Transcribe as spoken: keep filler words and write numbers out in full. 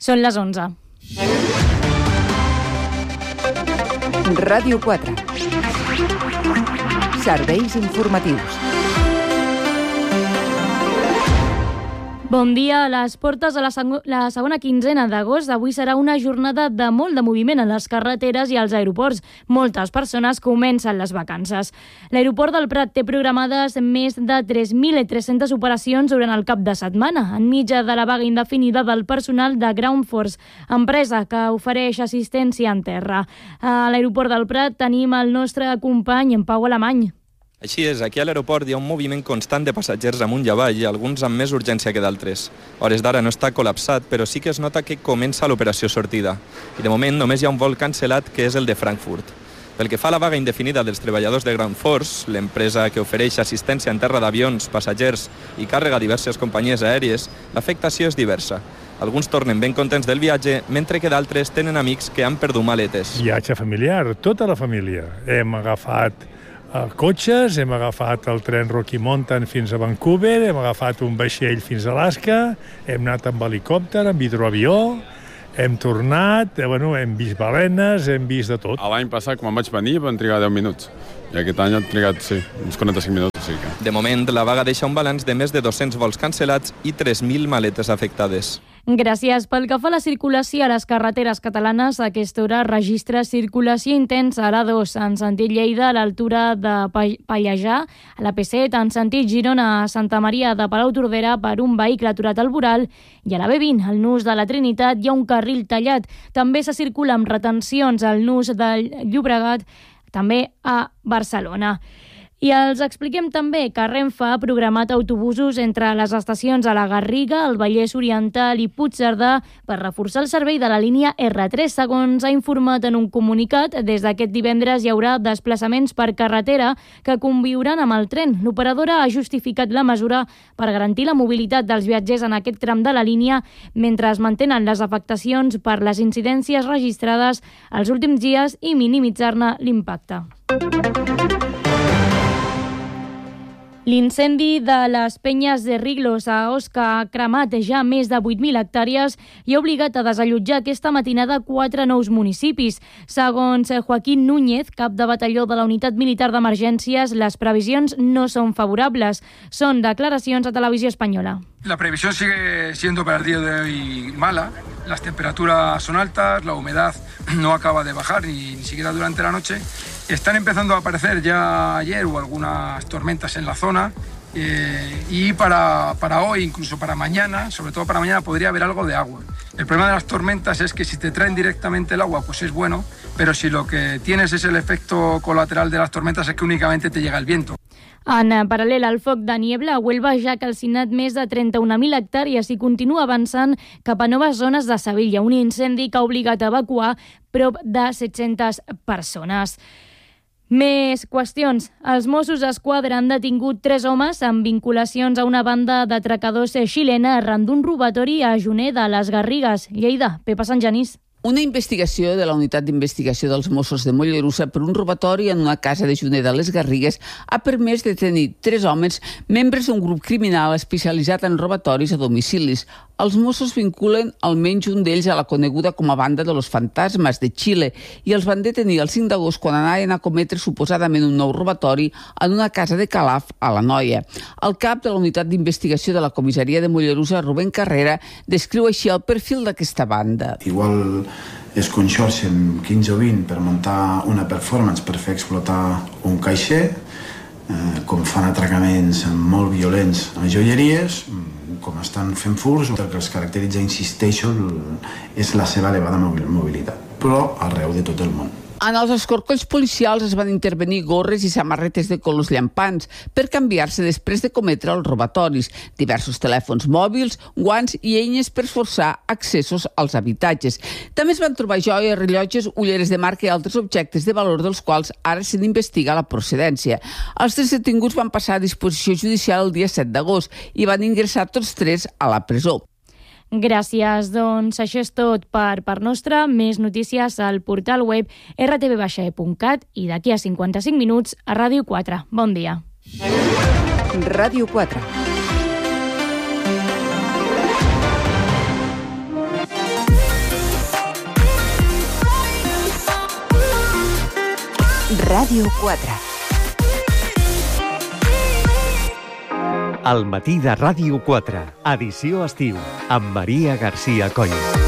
Són les onze. Ràdio quatre. Serveis informatius. Bon dia. A les portes de la, seg- la segona quinzena d'agost, avui serà una jornada de molt de moviment a les carreteres i als aeroports. Moltes persones comencen les vacances. L'aeroport del Prat té programades més de tres mil tres-centes operacions durant el cap de setmana, enmig de la vaga indefinida del personal de Ground Force, empresa que ofereix assistència en terra. A l'aeroport del Prat tenim el nostre company, en Pau Alemany. Així és, aquí a l'aeroport hi ha un moviment constant de passatgers amunt i avall, i alguns amb més urgència que d'altres. A hores d'ara no està col·lapsat, però sí que es nota que comença l'operació sortida. I de moment només hi ha un vol cancel·lat, que és el de Frankfurt. Pel que fa a la vaga indefinida dels treballadors de Ground Force, l'empresa que ofereix assistència en terra d'avions, passatgers i càrrega a diverses companyies aèries, l'afectació és diversa. Alguns tornen ben contents del viatge, mentre que d'altres tenen amics que han perdut maletes. Viatge familiar, tota la família. Hem agafat cotxes, hem agafat el tren Rocky Mountain fins a Vancouver, hem agafat un vaixell fins a Alaska, hem anat amb helicòpter, amb hidroavió, hem tornat, eh, bueno, hem vist balenes, hem vist de tot. L'any passat, quan vaig venir, van trigar deu minuts. I aquest any han trigat, sí, uns quaranta-cinc minuts. Sí que... De moment, la vaga deixa un balanç de més de dos-cents vols cancel·lats i tres mil maletes afectades. Gràcies. Pel que fa a la circulació a les carreteres catalanes, a aquesta hora registra circulació intensa a l'A dos en sentit Lleida, a l'altura de Pallejà, a la P set en sentit Girona a Santa Maria de Palautordera per un vehicle aturat al voral, i a la B vint, al nus de la Trinitat, hi ha un carril tallat. També se circula amb retencions al nus del Llobregat, també a Barcelona. I els expliquem també que Renfe ha programat autobusos entre les estacions a la Garriga, el Vallès Oriental i Puigcerdà per reforçar el servei de la línia erre tres. Segons ha informat en un comunicat, des d'aquest divendres hi haurà desplaçaments per carretera que conviuran amb el tren. L'operadora ha justificat la mesura per garantir la mobilitat dels viatgers en aquest tram de la línia, mentre es mantenen les afectacions per les incidències registrades els últims dies i minimitzar-ne l'impacte. L'incendi de les penyes de Riglos a Osca ha cremat ja més de vuit mil hectàrees i ha obligat a desallotjar aquesta matinada quatre nous municipis. Segons Joaquín Núñez, cap de batalló de la Unitat Militar d'Emergències, les previsions no són favorables. Són declaracions a Televisió Espanyola. La previsión sigue siendo para el día de hoy mala. Las temperaturas son altas, la humedad no acaba de bajar ni, ni siquiera durante la noche. Están empezando a aparecer ya ayer o algunas tormentas en la zona eh, y para, para hoy, incluso para mañana, sobre todo para mañana, podría haber algo de agua. El problema de las tormentas es que si te traen directamente el agua, pues es bueno, pero si lo que tienes es el efecto colateral de las tormentas es que únicamente te llega el viento. En paral·lel al foc de Niebla, a Huelva ja ha calcinat més de trenta-un mil hectàrees i continua avançant cap a noves zones de Sevilla, un incendi que ha obligat a evacuar prop de set-centes persones. Més qüestions. Els Mossos d'Esquadra han detingut tres homes amb vinculacions a una banda d'atracadors xilena arran d'un robatori a Juneda, a les Garrigues, Lleida. Pepa Santgenís. Una investigació de la Unitat d'Investigació dels Mossos de Mollerussa per un robatori en una casa de Juneda a les Garrigues ha permès detenir tres homes, membres d'un grup criminal especialitzat en robatoris a domicilis. Els Mossos vinculen almenys un d'ells a la coneguda com a Banda de los Fantasmas de Xile i els van detenir el cinc d'agost quan anaven a cometre suposadament un nou robatori en una casa de Calaf, a la Noia. El cap de la Unitat d'Investigació de la Comissaria de Mollerussa, Rubén Carrera, descriu així el perfil d'aquesta banda. Igual es conxorcen quinze o vint per muntar una performance per fer explotar un caixer, eh, com fan atracaments molt violents a joieries, com estan fent furts. El que els caracteritza, insisteixo, és la seva elevada mobilitat, però arreu de tot el món. En els escorcolls policials es van intervenir gorres i samarretes de colors llampants per canviar-se després de cometre els robatoris, diversos telèfons mòbils, guants i eines per forçar accessos als habitatges. També es van trobar joies, rellotges, ulleres de marca i altres objectes de valor dels quals ara se n'investiga la procedència. Els tres detinguts van passar a disposició judicial el dia set d'agost i van ingressar tots tres a la presó. Gràcies, doncs això és tot per part nostra. Més notícies al portal web erre te ve e punt cat i d'aquí a cinquanta-cinc minuts a Ràdio quatre. Bon dia. Ràdio quatre. Ràdio quatre. El matí de Ràdio quatre, edició estiu, amb Maria Garcia Coll.